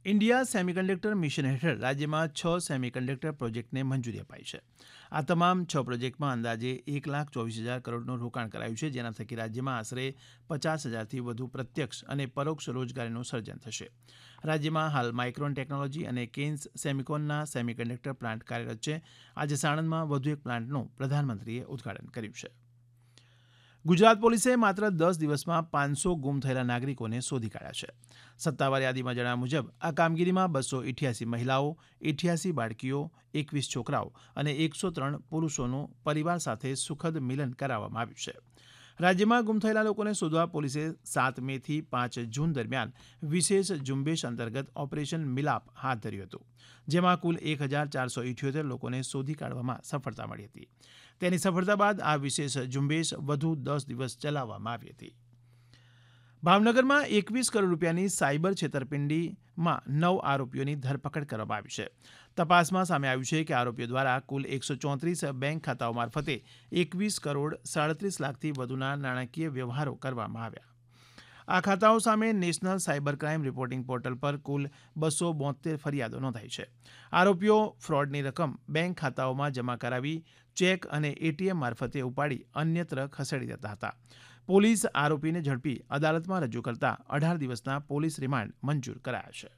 India semiconductor mission હેઠળ રાજ્યમાં 6 semiconductor પ્રોજેક્ટને મંજૂરી અપાઈ છે. આ તમામ 6 પ્રોજેક્ટમાં અંદાજે 1,24,000 કરોડનું રોકાણ કરાયું છે, જેના થકી રાજ્યમાં આશરે 50,000થી વધુ પ્રત્યક્ષ અને પરોક્ષ રોજગારીનું સર્જન થશે. રાજ્યમાં હાલ માઇક્રોન ટેકનોલોજી અને કેન્સ સેમિકોનના સેમિકન્ડક્ટર પ્લાન્ટ કાર્યરત છે. આજે સાણંદમાં વધુ એક પ્લાન્ટનું પ્રધાનમંત્રીએ ઉદઘાટન કર્યું છે. ગુજરાત પોલીસે માત્ર 10 દિવસમાં 500 ગુમ થયેલા નાગરિકોને શોધી કાઢ્યા છે. સત્તાવાર યાદીમાં જણાવ્યા મુજબ આ કામગીરીમાં 288 મહિલાઓ, 88 બાળકીઓ, 21 છોકરાઓ અને 103 પુરુષોનું પરિવાર સાથે સુખદ મિલન કરાવવામાં આવ્યું છે. રાજ્યમાં ગુમ થયેલા લોકોને શોધવા પોલીસે 7 મેથી 5 જૂન દરમિયાન વિશેષ ઝુંબેશ અંતર્ગત ઓપરેશન મિલાપ હાથ ધર્યું હતું, જેમાં કુલ 1,478 લોકોને શોધી કાઢવામાં સફળતા મળી હતી. તેની સફળતા બાદ આ વિશેષ ઝુંબેશ વધુ 10 દિવસ ચલાવવામાં આવી હતી. ભાવનગરમાં 21 કરોડ રૂપિયાની સાયબર છેતરપિંડીમાં 9 આરોપીઓની ધરપકડ કરવામાં આવી છે. તપાસમાં સામે આવ્યું છે કે આરોપીઓ દ્વારા કુલ 134 બેંક ખાતાઓ મારફતે 21 કરોડ 37 લાખથી વધુના નાણાકીય વ્યવહારો કરવામાં આવ્યા. આ ખાતાઓ સામે national cyber crime reporting portal પર કુલ 272 ફરિયાદો નોંધાઈ છે. આરોપીઓ ફ્રોડની રકમ બેંક ખાતાઓમાં જમા કરાવી ચેક અને એટીએમ મારફતે ઉપાડી અન્યત્ર ખસેડી દેતા હતા. પોલીસ આરોપીને ઝડપી અદાલતમાં રજૂ કરતા 18 દિવસના પોલીસ રિમાન્ડ મંજૂર કરાયા છે.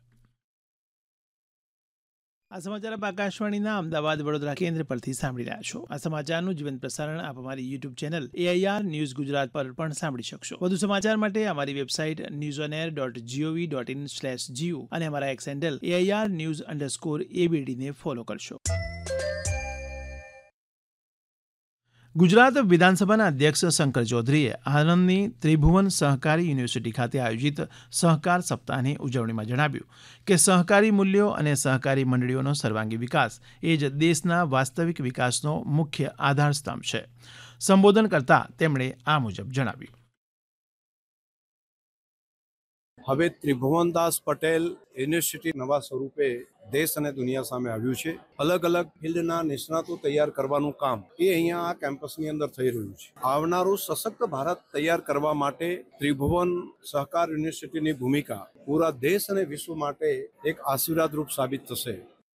આ સમાચાર આપ આકાશવાણીના અમદાવાદ વડોદરા કેન્દ્ર પરથી સાંભળી રહ્યા છો. આ સમાચારનું જીવંત પ્રસારણ આપ અમારી YouTube channel AIR news Gujarat પર પણ સાંભળી શકશો. વધુ સમાચાર માટે અમારી વેબસાઇટ newsonair.gov.in/gu અને અમારા એક્સ હેન્ડલ AIR_news_ABD ને ફોલો કરશો. ગુજરાત વિધાનસભાના અધ્યક્ષ શંકર ચૌધરીએ આણંદની ત્રિભુવન સહકારી યુનિવર્સિટી ખાતે આયોજિત સહકાર સપ્તાહની ઉજવણીમાં જણાવ્યું કે સહકારી મૂલ્યો અને સહકારી મંડળીઓનો સર્વાંગી વિકાસ એ જ દેશના વાસ્તવિક વિકાસનો મુખ્ય આધારસ્તંભ છે. સંબોધન કરતા તેમણે આ મુજબ જણાવ્યું. હવે ત્રિભુવનદાસ પટેલ યુનિવર્સિટી નવા સ્વરૂપે દેશ અને દુનિયા સામે આવ્યું છે. અલગ અલગ ફિલ્ડના નિષ્ણાતો તૈયાર કરવાનું કામ એ અહીંયા આ કેમ્પસની અંદર થઈ રહ્યું છે. આવનારું સશક્ત ભારત તૈયાર કરવા માટે ત્રિભુવન સહકાર યુનિવર્સિટીની ભૂમિકા પૂરા દેશ અને વિશ્વ માટે એક આશીર્વાદરૂપ સાબિત થશે.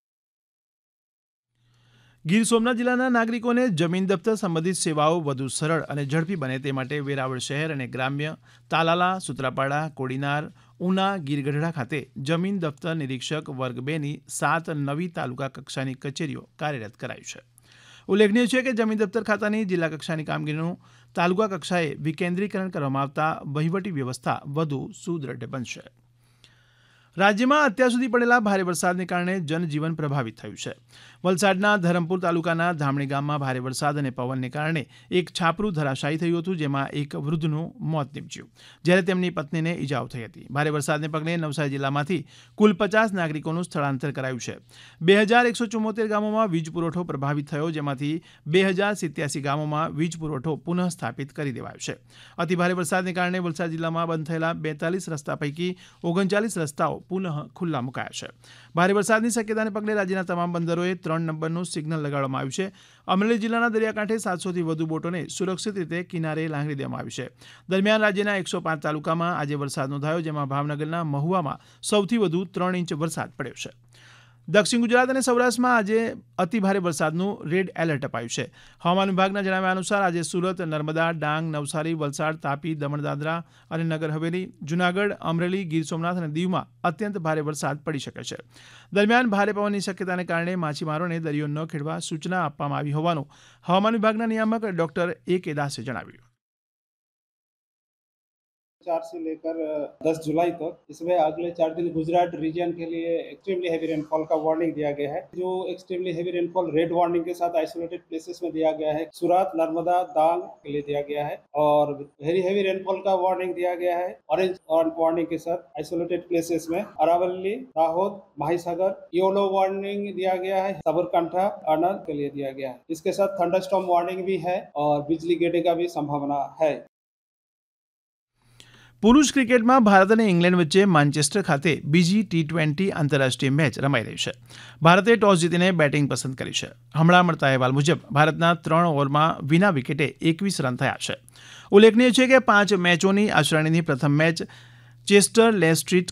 ગીર સોમનાથ જિલ્લાના નાગરિકોને જમીન દફતર સંબંધિત સેવાઓ વધુ સરળ અને ઝડપી બને તે માટે વેરાવળ શહેર અને ગ્રામ્ય, તાલાલા, સુત્રાપાડા, કોડીનાર, ઉના, ગીરગઢડા ખાતે જમીન દફતર નિરીક્ષક વર્ગ 2ની 7 નવી તાલુકા કક્ષાની કચેરીઓ કાર્યરત કરાઈ છે. ઉલ્લેખનીય છે કે જમીન દફતર ખાતાની જિલ્લા કક્ષાની કામગીરીનું તાલુકા કક્ષાએ વિકેન્દ્રીકરણ કરવામાં આવતા વહીવટી વ્યવસ્થા વધુ સુદ્રઢ બનશે. રાજ્યમાં અત્યાર સુધી પડેલા ભારે વરસાદને કારણે જનજીવન પ્રભાવિત થયું છે. વલસાડના ધરમપુર તાલુકાના ધામણી ગામમાં ભારે વરસાદ અને પવનને કારણે એક છાપરું ધરાશાયી થયું હતું, જેમાં એક વૃદ્ધનું મોત નીપજ્યું, જ્યારે તેમની પત્નીને ઈજાઓ થઈ હતી. ભારે વરસાદને પગલે નવસારી જિલ્લામાંથી કુલ 50 નાગરિકોનું સ્થળાંતર કરાયું છે. 2,174 ગામોમાં વીજ પુરવઠો પ્રભાવિત થયો, જેમાંથી 2,087 ગામોમાં વીજ પુરવઠો પુનઃ સ્થાપિત કરી દેવાયો છે. અતિભારે વરસાદને કારણે વલસાડ જિલ્લામાં બંધ થયેલા 42 રસ્તા પૈકી 39 રસ્તાઓ પુનઃ ખુલ્લા મુકાયા છે. ભારે વરસાદની શક્યતાને પગલે રાજ્યના તમામ બંદરોએ 3 નંબરનું સિગ્નલ લગાડવામાં આવ્યું છે. અમરેલી જિલ્લાના દરિયાકાંઠે 700થી વધુ બોટોને સુરક્ષિત રીતે કિનારે લાંગરી દેવામાં આવી છે. દરમિયાન રાજ્યના 105 તાલુકામાં આજે વરસાદ નોંધાયો, જેમાં ભાવનગરના મહુવામાં સૌથી વધુ 3 ઇંચ વરસાદ પડ્યો છે. દક્ષિણ ગુજરાત અને સૌરાષ્ટ્રમાં આજે અતિભારે વરસાદનું રેડ એલર્ટ અપાયું છે. હવામાન વિભાગના જણાવ્યા અનુસાર આજે સુરત, નર્મદા, ડાંગ, નવસારી, વલસાડ, તાપી, દમણ, દાદરા અને નગર હવેલી, જૂનાગઢ, અમરેલી, ગીર સોમનાથ અને દીવમાં અત્યંત ભારે વરસાદ પડી શકે છે. દરમિયાન ભારે પવનની શક્યતાને કારણે માછીમારોને દરિયો ન ખેડવા સૂચના આપવામાં આવી હોવાનું હવામાન વિભાગના નિયામક ડોક્ટર A.K. દાસે જણાવ્યું. 4 से लेकर 10 जुलाई तक, इसमें अगले 4 दिन गुजरात रीजन के लिए एक्सट्रीमली हैवी रेनफॉल का वार्निंग दिया गया है. जो extremely heavy rainfall red warning के साथ आइसोलेटेड प्लेसेस में दिया गया है. सूरत, नर्मदा, डांग के लिए दिया गया है और वेरी हैवी रेनफॉल का वार्निंग दिया गया है ऑरेंज वार्निंग के साथ आइसोलेटेड प्लेसेस में अरावली, दाहोद, माहीसागर. येलो वार्निंग दिया गया है साबरकांठा, आनंद के लिए दिया गया है. इसके साथ थंडरस्टॉर्म वार्निंग भी है और बिजली गिरने का भी संभावना है. પુરુષ ક્રિકેટમાં ભારત અને ઇંગ્લેન્ડ વચ્ચે માન્ચેસ્ટર ખાતે બીજી T20 આંતરરાષ્ટ્રીય મેચ રમાઈ રહી છે. ભારતે ટોસ જીતીને બેટિંગ પસંદ કરી છે. હમણાં મળતા અહેવાલ મુજબ ભારતના 3 ઓવરમાં વિના વિકેટે 21 રન થયા છે. ઉલ્લેખનીય છે કે 5 મેચોની આ શ્રેણીની પ્રથમ મેચ ચેસ્ટર લે સ્ટ્રીટ